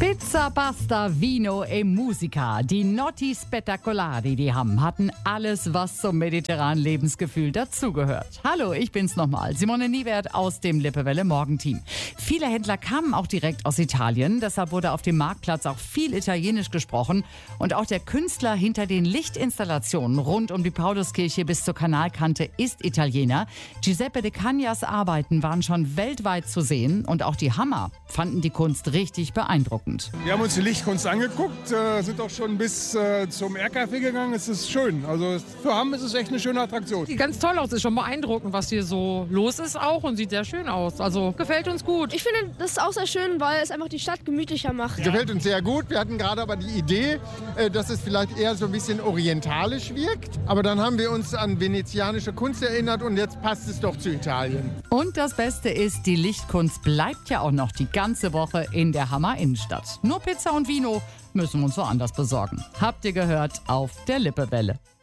Pizza, Pasta, Vino e Musica. Die Notti Spettacolari, die hatten alles, was zum mediterranen Lebensgefühl dazugehört. Hallo, ich bin's nochmal, Simone Niewert aus dem Lippewelle Morgenteam. Viele Händler kamen auch direkt aus Italien, deshalb wurde auf dem Marktplatz auch viel Italienisch gesprochen. Und auch der Künstler hinter den Lichtinstallationen rund um die Pauluskirche bis zur Kanalkante ist Italiener. Giuseppe De Cagnas Arbeiten waren schon weltweit zu sehen und auch die Hammer fanden die Kunst richtig beeindruckend. Wir haben uns die Lichtkunst angeguckt, sind auch schon bis zum RKW gegangen. Es ist schön. Also für Hamm ist es echt eine schöne Attraktion. Sieht ganz toll aus, ist schon beeindruckend, was hier so los ist auch und sieht sehr schön aus. Also gefällt uns gut. Ich finde das auch sehr schön, weil es einfach die Stadt gemütlicher macht. Gefällt uns sehr gut. Wir hatten gerade aber die Idee, dass es vielleicht eher so ein bisschen orientalisch wirkt. Aber dann haben wir uns an venezianische Kunst erinnert und jetzt passt es doch zu Italien. Und das Beste ist, die Lichtkunst bleibt ja auch noch die ganze Woche in der Hammer Innenstadt. Nur Pizza und Vino müssen wir uns woanders besorgen. Habt ihr gehört auf der Lippewelle.